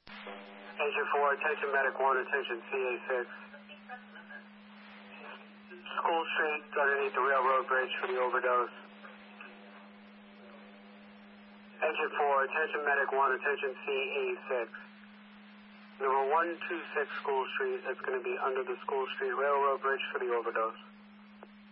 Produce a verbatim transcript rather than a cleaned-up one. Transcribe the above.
Agent four, attention medic one, attention C A six. School Street, underneath the railroad bridge for the overdose. Agent four, attention medic one, attention C A six. Number one two six School Street, that's going to be under the School Street Railroad Bridge for the overdose.